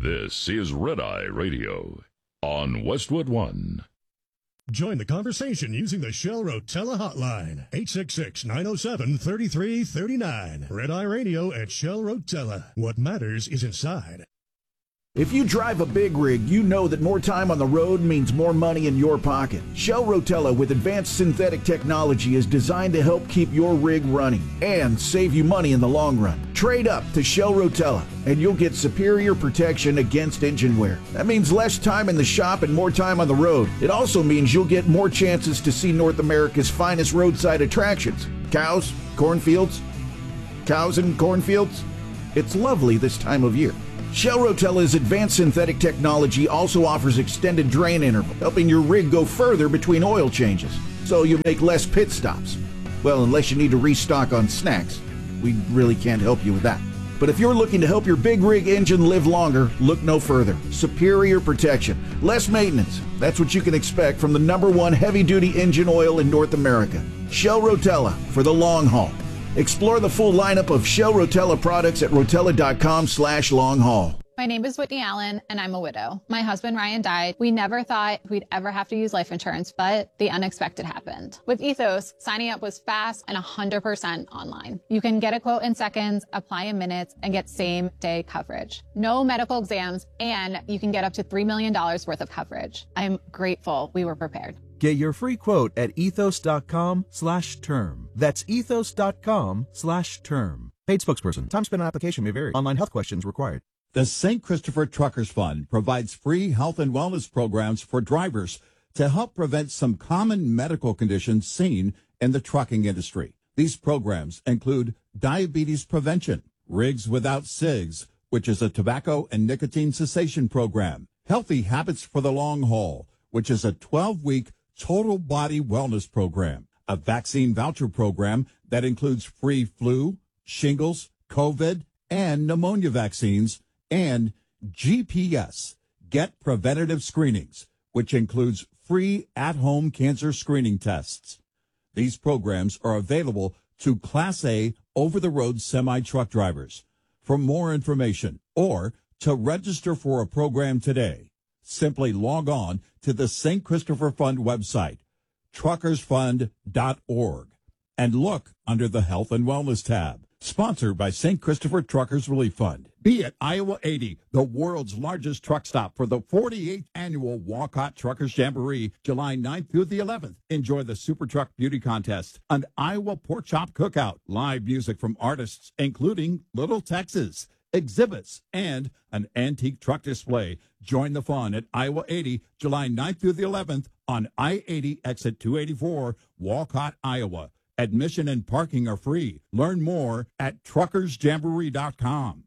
This is Red Eye Radio on Westwood One. Join the conversation using the Shell Rotella hotline, 866-907-3339. Red Eye Radio at Shell Rotella. What matters is inside. If you drive a big rig, you know that more time on the road means more money in your pocket. Shell Rotella with advanced synthetic technology is designed to help keep your rig running and save you money in the long run. Trade up to Shell Rotella and you'll get superior protection against engine wear. That means less time in the shop and more time on the road. It also means you'll get more chances to see North America's finest roadside attractions. Cows, cornfields, cows and cornfields. It's lovely this time of year. Shell Rotella's advanced synthetic technology also offers extended drain interval, helping your rig go further between oil changes, so you make less pit stops. Well, unless you need to restock on snacks. We really can't help you with that. But if you're looking to help your big rig engine live longer, look no further. Superior protection, less maintenance. That's what you can expect from the #1 heavy-duty engine oil in North America. Shell Rotella for the long haul. Explore the full lineup of Shell Rotella products at rotella.com/long-haul. My name is Whitney Allen, and I'm a widow. My husband, Ryan, died. We never thought we'd ever have to use life insurance, but the unexpected happened. With Ethos, signing up was fast and 100% online. You can get a quote in seconds, apply in minutes, and get same-day coverage. No medical exams, and you can get up to $3 million worth of coverage. I'm grateful we were prepared. Get your free quote at ethos.com/term. That's ethos.com/term. Paid spokesperson. Time spent on application may vary. Online health questions required. The St. Christopher Truckers Fund provides free health and wellness programs for drivers to help prevent some common medical conditions seen in the trucking industry. These programs include diabetes prevention, Rigs Without Cigs, which is a tobacco and nicotine cessation program, Healthy Habits for the Long Haul, which is a 12-week total body wellness program, a vaccine voucher program that includes free flu, shingles, COVID, and pneumonia vaccines, and GPS, Get Preventative Screenings, which includes free at-home cancer screening tests. These programs are available to Class A over-the-road semi-truck drivers. For more information or to register for a program today, simply log on to the St. Christopher Fund website, truckersfund.org, and look under the Health and Wellness tab. Sponsored by St. Christopher Truckers Relief Fund. Be at Iowa 80, the world's largest truck stop for the 48th annual Walcott Truckers Jamboree, July 9th through the 11th. Enjoy the Super Truck Beauty Contest, an Iowa Pork Chop Cookout, live music from artists including Little Texas, exhibits, and an antique truck display. Join the fun at Iowa 80, July 9th through the 11th on I-80 exit 284, Walcott, Iowa. Admission and parking are free. Learn more at truckersjamboree.com.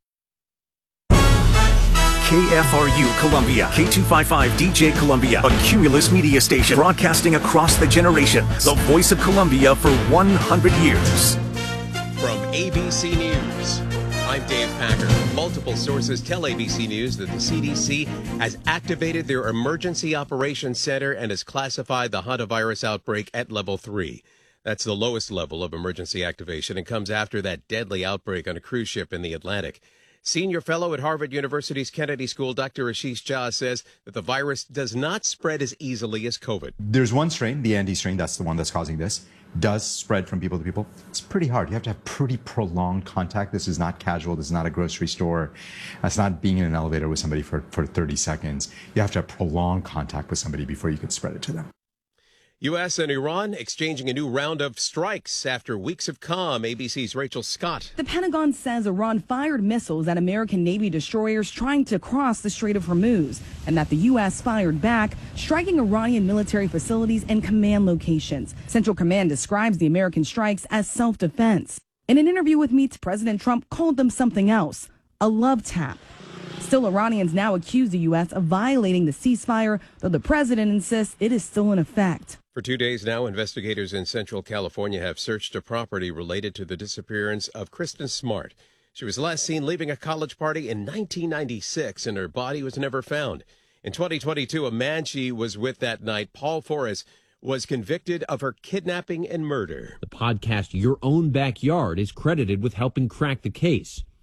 KFRU Columbia, K255 DJ Columbia, a Cumulus media station broadcasting across the generations. The voice of Columbia for 100 years. From ABC News, I'm Dave Packer. Multiple sources tell ABC News that the CDC has activated their Emergency Operations Center and has classified the hantavirus outbreak at level 3. That's the lowest level of emergency activation and comes after that deadly outbreak on a cruise ship in the Atlantic. Senior fellow at Harvard University's Kennedy School, Dr. Ashish Jha, says that the virus does not spread as easily as COVID. There's one strain, the Andes strain, that's the one that's causing this, does spread from people to people. It's pretty hard. You have to have pretty prolonged contact. This is not casual. This is not a grocery store. It's not being in an elevator with somebody for 30 seconds. You have to have prolonged contact with somebody before you can spread it to them. U.S. and Iran exchanging a new round of strikes after weeks of calm. ABC's Rachel Scott. The Pentagon says Iran fired missiles at American Navy destroyers trying to cross the Strait of Hormuz, and that the U.S. fired back, striking Iranian military facilities and command locations. Central Command describes the American strikes as self-defense. In an interview with Meets, President Trump called them something else, a love tap. Still, Iranians now accuse the U.S. of violating the ceasefire, though the president insists it is still in effect. For 2 days now, investigators in Central California have searched a property related to the disappearance of Kristen Smart. She was last seen leaving a college party in 1996, and her body was never found. In 2022, a man she was with that night, Paul Forrest, was convicted of her kidnapping and murder. The podcast Your Own Backyard is credited with helping crack the case.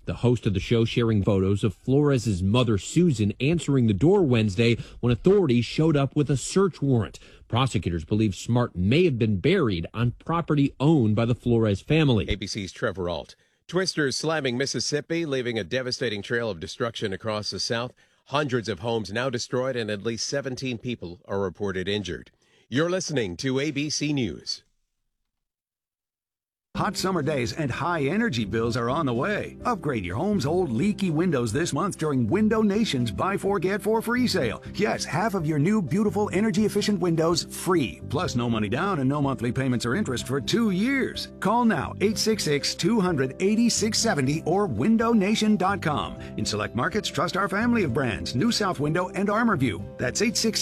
The host of the show sharing photos of Flores' mother, Susan, answering the door Wednesday when authorities showed up with a search warrant. Prosecutors believe Smart may have been buried on property owned by the Flores family. ABC's Trevor Ault. Twisters slamming Mississippi, leaving a devastating trail of destruction across the South. Hundreds of homes now destroyed and at least 17 people are reported injured. You're listening to ABC News. Hot summer days and high energy bills are on the way. Upgrade your home's old leaky windows this month during Window Nation's Buy 4 Get 4 free sale. Yes, half of your new beautiful energy efficient windows free. Plus no money down and no monthly payments or interest for 2 years. Call now 866-200-8670 or windownation.com. In select markets, trust our family of brands, New South Window and ArmorView. That's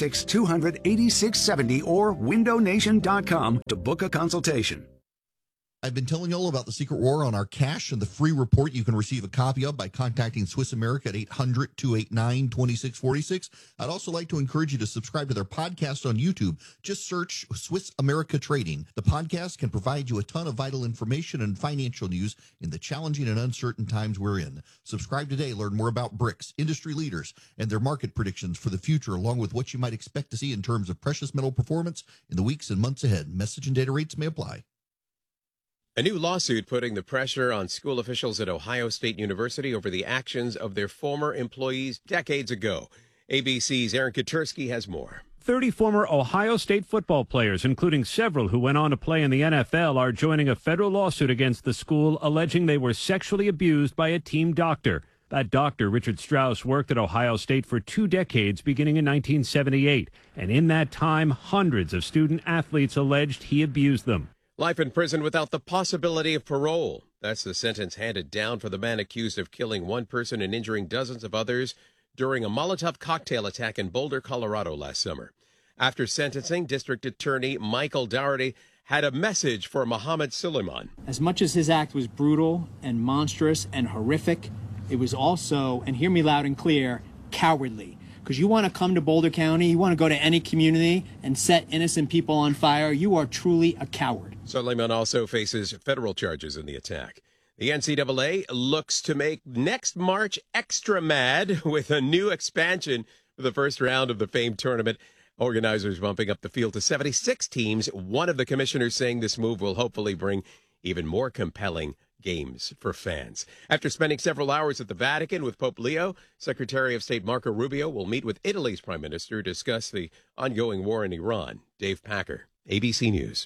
866-200-8670 or windownation.com to book a consultation. I've been telling you all about the secret war on our cash and the free report you can receive a copy of by contacting Swiss America at 800-289-2646. I'd also like to encourage you to subscribe to their podcast on YouTube. Just search Swiss America Trading. The podcast can provide you a ton of vital information and financial news in the challenging and uncertain times we're in. Subscribe today. Learn more about BRICS, industry leaders, and their market predictions for the future, along with what you might expect to see in terms of precious metal performance in the weeks and months ahead. Message and data rates may apply. A new lawsuit putting the pressure on school officials at Ohio State University over the actions of their former employees decades ago. ABC's Aaron Katursky has more. 30 former Ohio State football players, including several who went on to play in the NFL, are joining a federal lawsuit against the school alleging they were sexually abused by a team doctor. That doctor, Richard Strauss, worked at Ohio State for 2 decades, beginning in 1978. And in that time, hundreds of student athletes alleged he abused them. Life in prison without the possibility of parole. That's the sentence handed down for the man accused of killing one person and injuring dozens of others during a Molotov cocktail attack in Boulder, Colorado last summer. After sentencing, District Attorney Michael Dougherty had a message for Mohammed Suleiman. As much as his act was brutal and monstrous and horrific, it was also, and hear me loud and clear, cowardly. Because you want to come to Boulder County, you want to go to any community and set innocent people on fire, you are truly a coward. Suleiman also faces federal charges in the attack. The NCAA looks to make next March extra mad with a new expansion for the first round of the famed tournament. Organizers bumping up the field to 76 teams. One of the commissioners saying this move will hopefully bring even more compelling games for fans. After spending several hours at the Vatican with Pope Leo, Secretary of State Marco Rubio will meet with Italy's Prime Minister to discuss the ongoing war in Iran. Dave Packer, ABC News.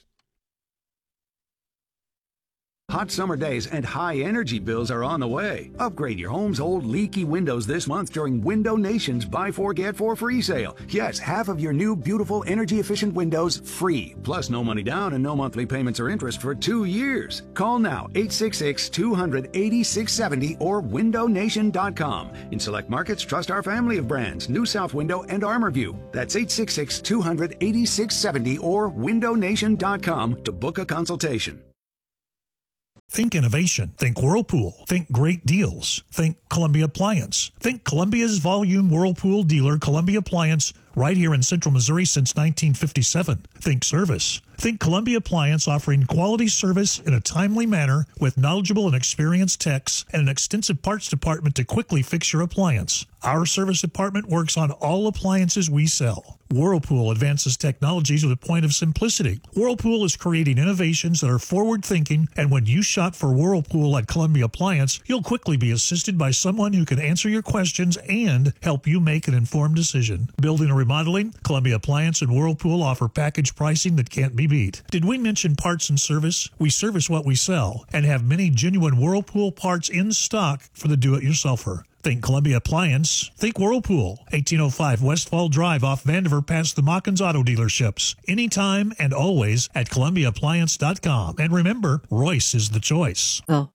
Hot summer days and high energy bills are on the way. Upgrade your home's old leaky windows this month during Window Nation's Buy 4 Get 4 free sale. Yes, half of your new beautiful energy efficient windows free. Plus no money down and no monthly payments or interest for 2 years. Call now 866-200-8670 or windownation.com. In select markets, trust our family of brands, New South Window and ArmorView. That's 866-200-8670 or windownation.com to book a consultation. Think innovation. Think Whirlpool. Think great deals. Think Columbia Appliance. Think Columbia's volume Whirlpool dealer, Columbia Appliance, right here in Central Missouri since 1957. Think service. Think Columbia Appliance, offering quality service in a timely manner with knowledgeable and experienced techs and an extensive parts department to quickly fix your appliance. Our service department works on all appliances we sell. Whirlpool advances technologies with a point of simplicity. Whirlpool is creating innovations that are forward-thinking, and when you shop for Whirlpool at Columbia Appliance, you'll quickly be assisted by someone who can answer your questions and help you make an informed decision. Building or remodeling, Columbia Appliance and Whirlpool offer package pricing that can't be beat. Did we mention parts and service? We service what we sell and have many genuine Whirlpool parts in stock for the do-it-yourselfer. Think Columbia Appliance. Think Whirlpool. 1805 Westfall Drive off Vandiver past the Mockins Auto Dealerships. Anytime and always at ColumbiaAppliance.com. And remember, Royce is the choice. Oh.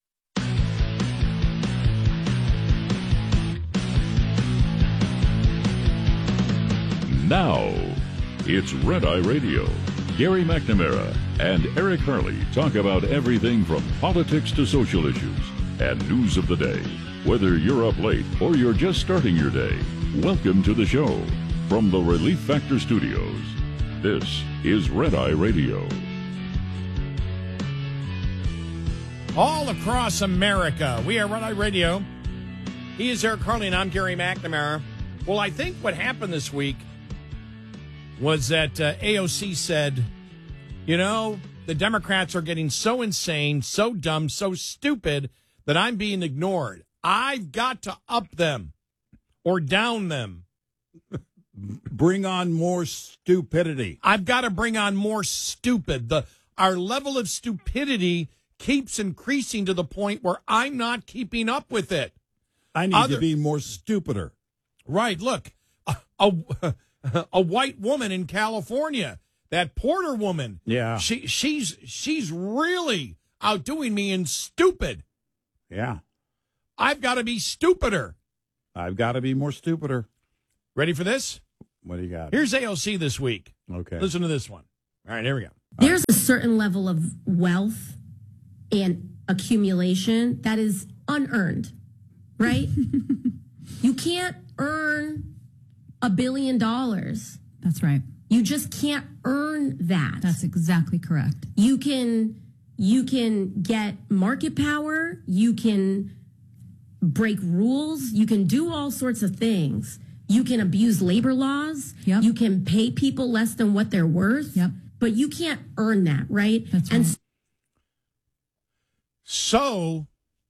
Now, it's Red Eye Radio. Gary McNamara and Eric Harley talk about everything from politics to social issues and news of the day. Whether you're up late or you're just starting your day, welcome to the show. From the Relief Factor Studios, this is Red Eye Radio. all across America. We are Red Eye Radio. He is Eric Harley, and I'm Gary McNamara. Well, I think what happened this week was that AOC said, you know, the Democrats are getting so insane, so dumb, so stupid that I'm being ignored. I've got to up them or down them. Bring on more stupidity. I've got to bring on more stupid. Our level of stupidity keeps increasing to the point where I'm not keeping up with it. I need to be more stupider. Right. Look, a white woman in California, that Porter woman. Yeah. She's really outdoing me in stupid. Yeah. I've got to be stupider. I've got to be more stupider. Ready for this? What do you got? Here's AOC this week. Okay. Listen to this one. All right, here we go. There's a certain level of wealth and accumulation that is unearned, right? You can't earn $1 billion. That's right. You just can't earn that. That's exactly correct. You can get market power. You can break rules. You can do all sorts of things. You can abuse labor laws. Yep. You can pay people less than what they're worth. Yep. But you can't earn that, right? That's right. And so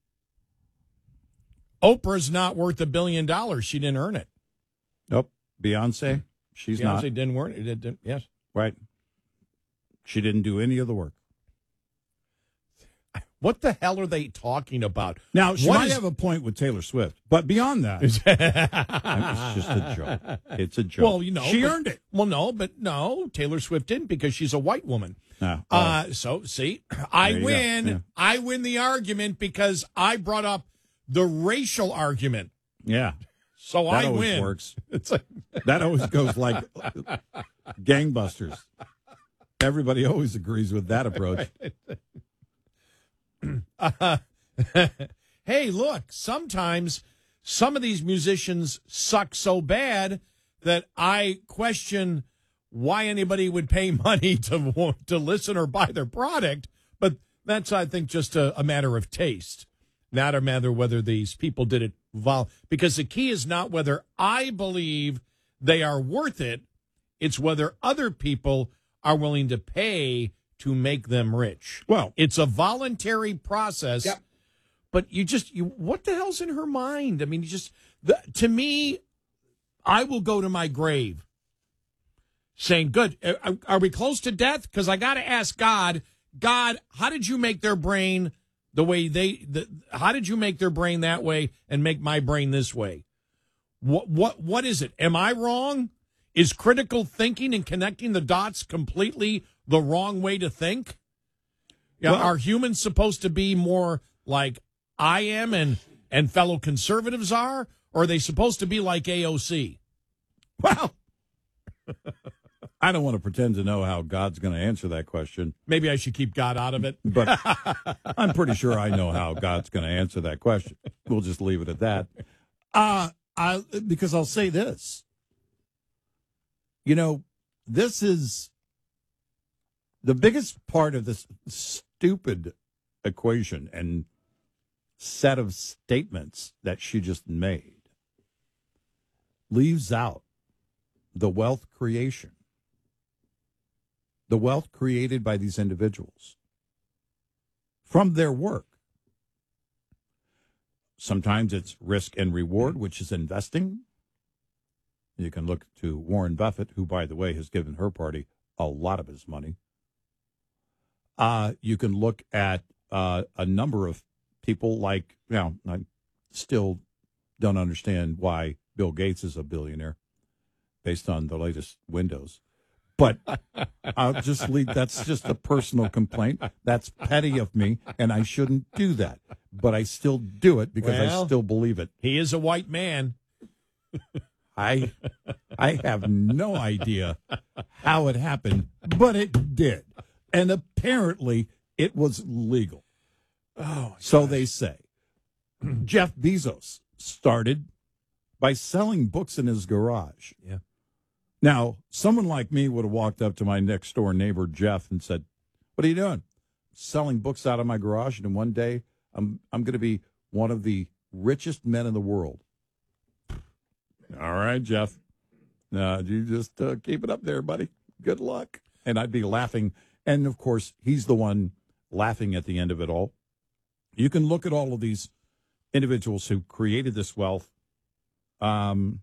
Oprah's not worth $1 billion. She didn't earn it. Nope. Beyonce, she's not. Beyonce didn't earn it. Yes. Right. She didn't do any of the work. What the hell are they talking about? Now, she might have a point with Taylor Swift, but beyond that, it's just a joke. It's a joke. Well, you know. She earned it. Well, no, Taylor Swift didn't because she's a white woman. So, see, I win. Yeah. I win the argument because I brought up the racial argument. Yeah. So that I always win. Works. It's like that always goes like gangbusters. Everybody always agrees with that approach. Hey, look, sometimes some of these musicians suck so bad that I question why anybody would pay money to listen or buy their product. But that's, I think, just a matter of taste, not a matter whether these people did it because the key is not whether I believe they are worth it. It's whether other people are willing to pay to make them rich. Well, it's a voluntary process. Yep. But what the hell's in her mind? I mean, to me, I will go to my grave saying, good, are we close to death? Because I got to ask God, how did you make their brain the way how did you make their brain that way and make my brain this way? What is it? Am I wrong? Is critical thinking and connecting the dots completely the wrong way to think? Well, are humans supposed to be more like I am and fellow conservatives are? Or are they supposed to be like AOC? Well, I don't want to pretend to know how God's going to answer that question. Maybe I should keep God out of it. But I'm pretty sure I know how God's going to answer that question. We'll just leave it at that. Because I'll say this. You know, this is the biggest part of this stupid equation and set of statements that she just made leaves out the wealth creation, the wealth created by these individuals from their work. Sometimes it's risk and reward, which is investing. You can look to Warren Buffett, who, by the way, has given her party a lot of his money. You can look at a number of people like, I still don't understand why Bill Gates is a billionaire based on the latest Windows. But I'll just leave. That's just a personal complaint. That's petty of me, and I shouldn't do that. But I still do it because I still believe it. He is a white man. I have no idea how it happened, but it did. And apparently it was legal. Oh, so they say. Jeff Bezos started by selling books in his garage. Yeah. Now, someone like me would have walked up to my next door neighbor, Jeff, and said, "What are you doing?" selling books out of my garage, and one day I'm going to be one of the richest men in the world. All right, Jeff. You just keep it up there, buddy. Good luck. And I'd be laughing. And, of course, he's the one laughing at the end of it all. You can look at all of these individuals who created this wealth. And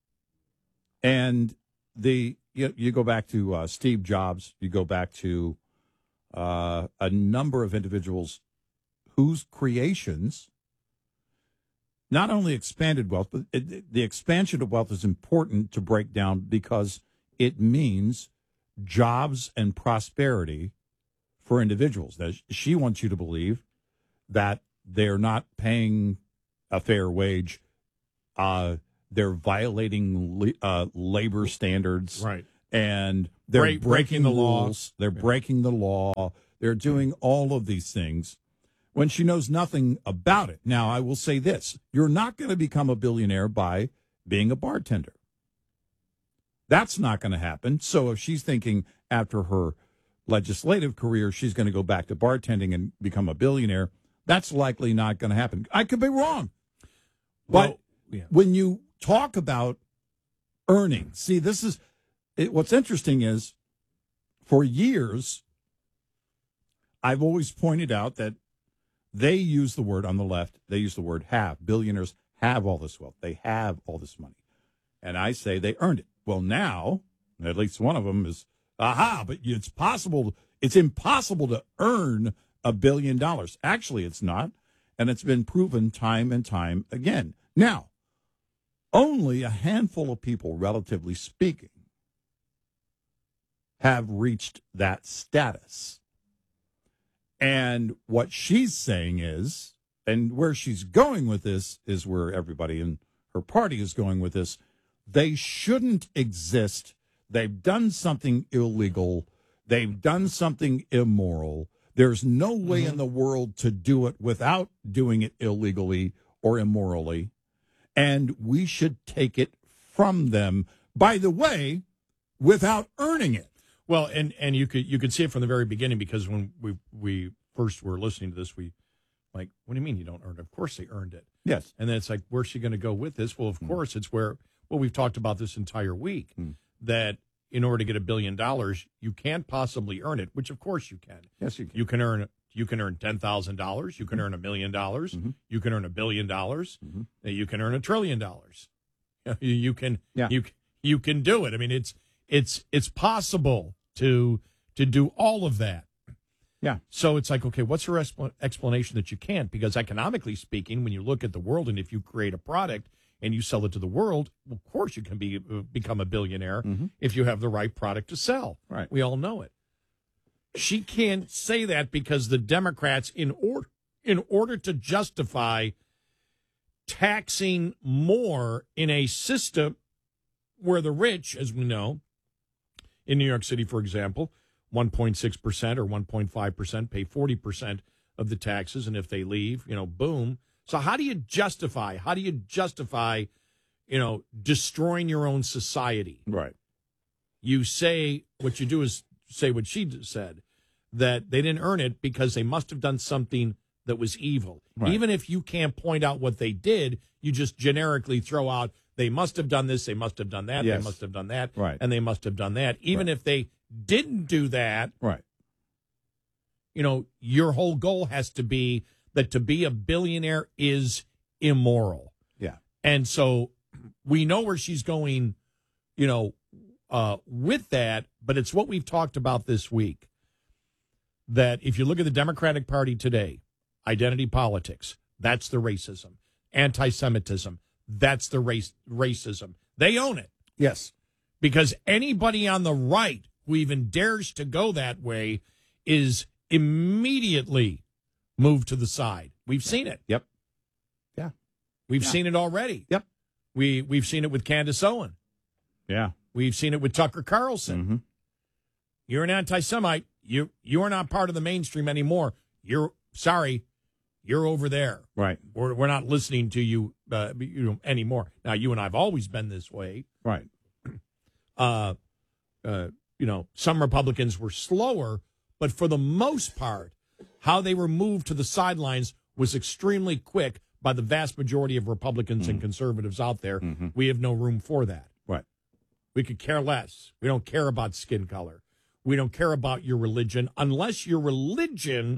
you go back to Steve Jobs. You go back to a number of individuals whose creations not only expanded wealth, but the expansion of wealth is important to break down because it means jobs and prosperity for individuals. That she wants you to believe that they're not paying a fair wage. They're violating labor standards. Right. And they're breaking the laws. They're breaking the law. They're doing all of these things when she knows nothing about it. Now, I will say this. You're not going to become a billionaire by being a bartender. That's not going to happen. So if she's thinking after her legislative career, she's going to go back to bartending and become a billionaire, that's likely not going to happen. I could be wrong. But when you talk about earnings, see, this is what's interesting is for years, I've always pointed out that they use the word on the left. They use the word have. Billionaires have all this wealth. They have all this money. And I say they earned it. Well, now, at least one of them is, but it's possible. It's impossible to earn $1 billion. Actually, it's not. And it's been proven time and time again. Now, only a handful of people, relatively speaking, have reached that status. And what she's saying is, and where she's going with this is where everybody in her party is going with this, they shouldn't exist. They've done something illegal. They've done something immoral. There's no way in the world to do it without doing it illegally or immorally. And we should take it from them, by the way, without earning it. Well, and you could see it from the very beginning, because when we first were listening to this, we like, what do you mean you don't earn it? Of course they earned it. Yes. And then it's like, where's she going to go with this? Well, of course, it's where, well, we've talked about this entire week, that in order to get $1 billion, you can't possibly earn it, which of course you can. Yes, you can. You can earn $10,000. You can earn $1 million. You can earn $1 billion. You can earn $1 trillion. You can do it. I mean, it's possible to do all of that. Yeah. So it's like, okay, what's her explanation that you can't? Because economically speaking, when you look at the world, and if you create a product and you sell it to the world, of course you can become a billionaire if you have the right product to sell. Right. We all know it. She can't say that because the Democrats, in order to justify taxing more in a system where the rich, as we know, in New York City, for example, 1.6% or 1.5% pay 40% of the taxes, and if they leave, boom. So how do you justify, destroying your own society? Right. You say, what you do is say what she said, that they didn't earn it because they must have done something that was evil. Right. Even if you can't point out what they did, you just generically throw out, they must have done this, they must have done that, Yes. they must have done that, Right. and they must have done that. Even if they didn't do that, right? Your whole goal has to be that to be a billionaire is immoral. Yeah. And so we know where she's going, with that, but it's what we've talked about this week. That if you look at the Democratic Party today, identity politics, that's the racism. Anti-Semitism, that's the racism. They own it. Yes. Because anybody on the right who even dares to go that way is immediately moved to the side. We've seen it. Yep. Yeah. We've seen it already. Yep. We've seen it with Candace Owen. Yeah. We've seen it with Tucker Carlson. You're an anti-Semite. You are not part of the mainstream anymore. You're over there. Right. We're not listening to you, anymore. Now, you and I have always been this way. Right. Some Republicans were slower, but for the most part, how they were moved to the sidelines was extremely quick by the vast majority of Republicans and conservatives out there. We have no room for that. Right. We could care less. We don't care about skin color. We don't care about your religion unless your religion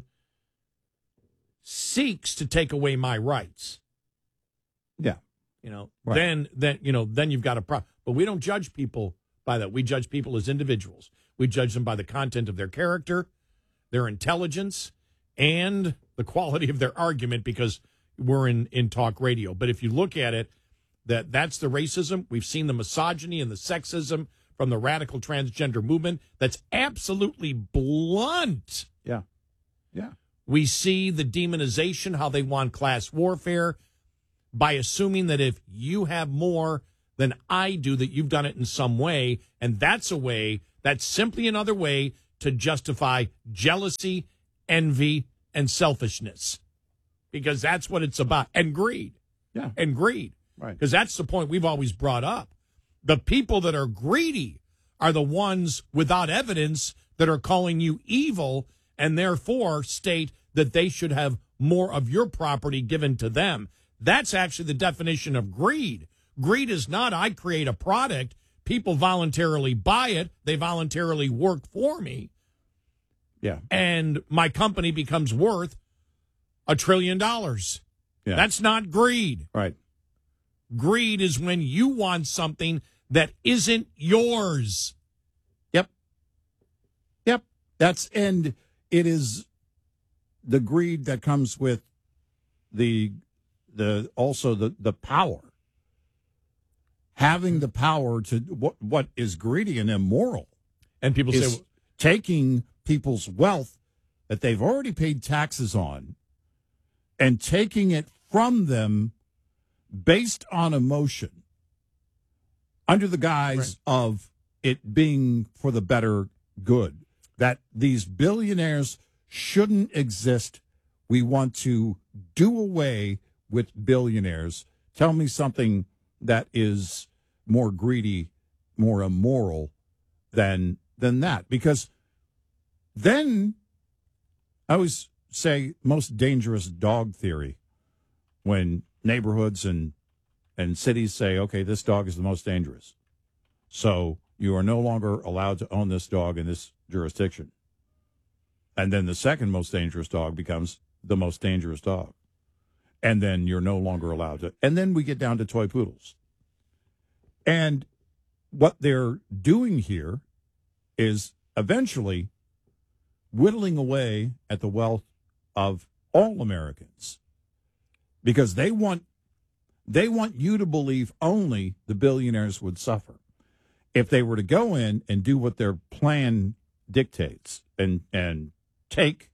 seeks to take away my rights. Yeah. Then you've got a problem. But we don't judge people by that. We judge people as individuals. We judge them by the content of their character, their intelligence, and the quality of their argument, because we're in talk radio. But if you look at it, that's the racism. We've seen the misogyny and the sexism from the radical transgender movement. That's absolutely blunt. Yeah. Yeah. We see the demonization, how they want class warfare by assuming that if you have more than I do, that you've done it in some way. And that's simply another way to justify jealousy, envy, and selfishness, because that's what it's about. And greed. Yeah. And greed. Right. Because that's the point we've always brought up. The people that are greedy are the ones without evidence that are calling you evil, and therefore state that they should have more of your property given to them. That's actually the definition of greed. Greed is not, I create a product, people voluntarily buy it, they voluntarily work for me. Yeah. And my company becomes worth $1 trillion. Yeah. That's not greed. Right. Greed is when you want something that isn't yours. Yep. And it is the greed that comes with the power. Having the power to what is greedy and immoral. And people say taking people's wealth that they've already paid taxes on and taking it from them based on emotion, under the guise of it being for the better good, that these billionaires shouldn't exist. We want to do away with billionaires. Tell me something that is more greedy, more immoral than that. Because then I always say most dangerous dog theory, when neighborhoods and cities say, okay, this dog is the most dangerous, so you are no longer allowed to own this dog in this jurisdiction. And then the second most dangerous dog becomes the most dangerous dog. And then you're no longer allowed to. And then we get down to toy poodles. And what they're doing here is eventually whittling away at the wealth of all Americans, because they want you to believe only the billionaires would suffer. If they were to go in and do what their plan dictates and take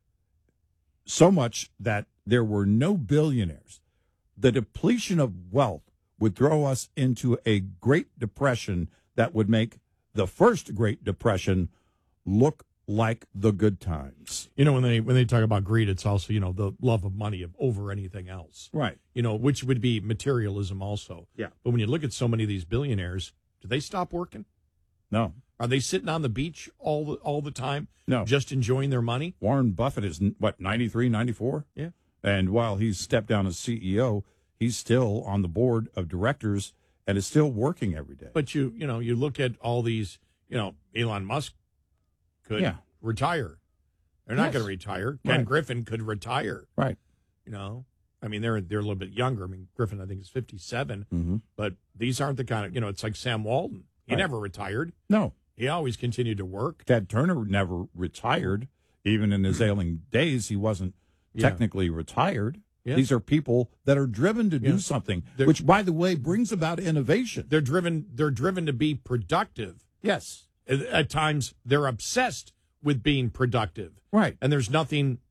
so much that there were no billionaires, the depletion of wealth would throw us into a Great Depression that would make the first Great Depression look like the good times. When they talk about greed, it's also, the love of money over anything else. Right. Which would be materialism also. Yeah. But when you look at so many of these billionaires, do they stop working? No. Are they sitting on the beach all the time? No. Just enjoying their money? Warren Buffett is, 93, 94? Yeah. And while he's stepped down as CEO, he's still on the board of directors and is still working every day. But you look at all these, Elon Musk could retire. They're not going to retire. Ken Griffin could retire. Right. I mean, they're a little bit younger. I mean, Griffin, I think, is 57. But these aren't the kind of, it's like Sam Walton. He never retired. No. He always continued to work. Ted Turner never retired. Even in his ailing days, he wasn't technically retired. Yeah. These are people that are driven to do something, which, by the way, brings about innovation. They're driven to be productive. Yes. At times, they're obsessed with being productive. Right. And there's nothing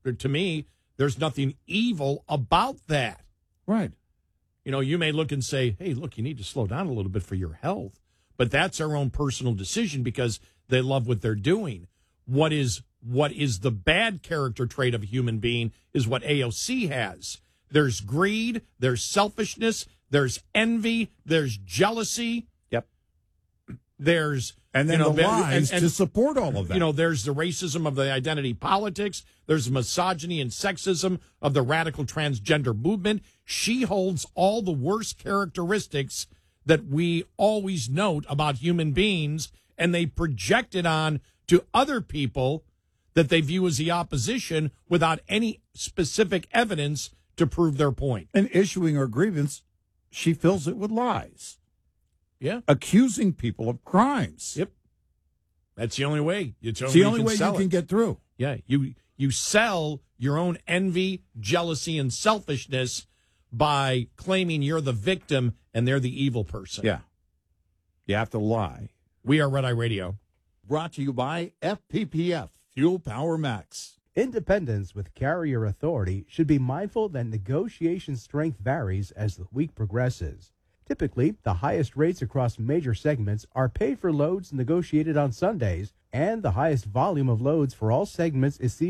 evil about that. Right. You may look and say, hey, look, you need to slow down a little bit for your health. But that's their own personal decision because they love what they're doing. What is the bad character trait of a human being is what AOC has. There's greed, there's selfishness, there's envy, there's jealousy. Yep. There's And then the lies to support all of that. You know, there's the racism of the identity politics. There's misogyny and sexism of the radical transgender movement. She holds all the worst characteristics that we always note about human beings, and they project it on to other people that they view as the opposition without any specific evidence to prove their point. And issuing her grievance, she fills it with lies. Yeah. Accusing people of crimes. Yep. That's the only way. It's the only way you can get through. Yeah. You sell your own envy, jealousy, and selfishness by claiming you're the victim and they're the evil person. Yeah. You have to lie. We are Red Eye Radio. Brought to you by FPPF, Fuel Power Max. Independents with carrier authority should be mindful that negotiation strength varies as the week progresses. Typically, the highest rates across major segments are paid for loads negotiated on Sundays, and the highest volume of loads for all segments is seen